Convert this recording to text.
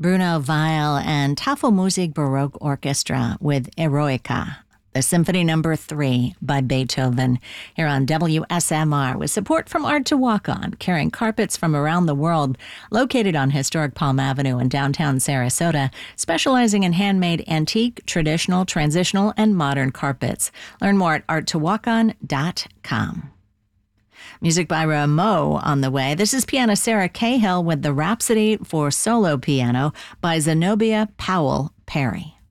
Bruno Weil and Tafelmusik Baroque Orchestra with Eroica, the Symphony No. 3 by Beethoven, here on WSMR with support from Art to Walk On, carrying carpets from around the world, located on historic Palm Avenue in downtown Sarasota, specializing in handmade antique, traditional, transitional, and modern carpets. Learn more at arttowalkon.com. Music by Rameau on the way. This is pianist Sarah Cahill with the Rhapsody for Solo Piano by Zenobia Powell Perry.